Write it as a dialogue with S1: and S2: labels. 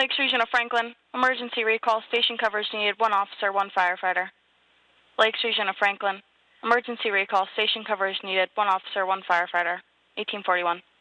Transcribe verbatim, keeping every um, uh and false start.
S1: Lakes Region of Franklin. Emergency recall. Station coverage needed. One officer, one firefighter. Lakes Region of Franklin. Emergency recall. Station coverage needed. One officer, one firefighter. eighteen forty-one.